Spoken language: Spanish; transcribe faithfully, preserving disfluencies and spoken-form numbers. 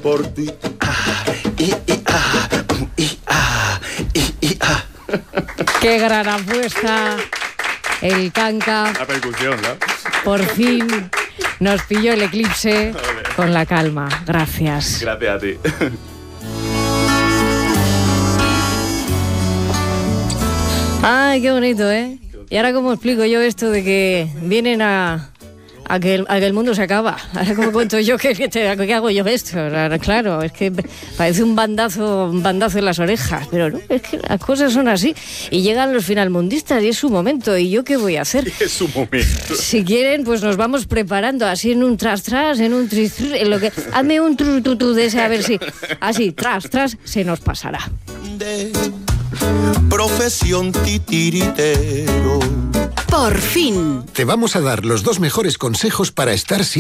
por ti. Ah, y, y, ah, y, ah, y, y, ah. Qué gran apuesta. El canca. La percusión, ¿no? Por fin nos pilló el eclipse con la calma. Gracias. Gracias a ti. Ay, qué bonito, ¿eh? Y ahora, ¿cómo explico yo esto de que vienen a... A que, el, a que el mundo se acaba? Ahora, ¿cómo cuento yo que, que, te, que hago yo esto? Ahora, claro, es que parece un bandazo, un bandazo en las orejas, pero no, es que las cosas son así. Y llegan los finalmundistas y es su momento. ¿Y yo qué voy a hacer? Es su momento. Si quieren, pues nos vamos preparando así en un tras tras, en un tris tris, en lo que... Hazme un tru tu tu de ese, a ver si así, tras tras, se nos pasará. De profesión titiritero. Por fin. Te vamos a dar los dos mejores consejos para estar siempre